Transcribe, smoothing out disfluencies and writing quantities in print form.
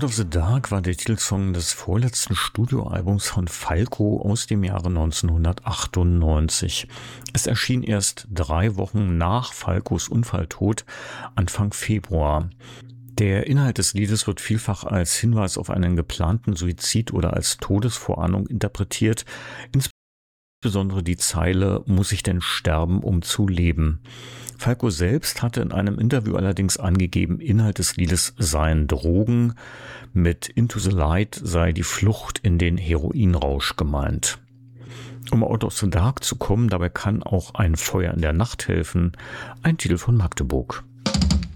Out of the Dark war der Titelsong des vorletzten Studioalbums von Falco aus dem Jahre 1998. Es erschien erst 3 Wochen nach Falcos Unfalltod, Anfang Februar. Der Inhalt des Liedes wird vielfach als Hinweis auf einen geplanten Suizid oder als Todesvorahnung interpretiert, insbesondere die Zeile „Muss ich denn sterben, um zu leben?". Falco selbst hatte in einem Interview allerdings angegeben, Inhalt des Liedes seien Drogen, mit Into the Light sei die Flucht in den Heroinrausch gemeint. Um Out of the Dark zu kommen, dabei kann auch Ein Feuer in der Nacht helfen, ein Titel von Magdeburg.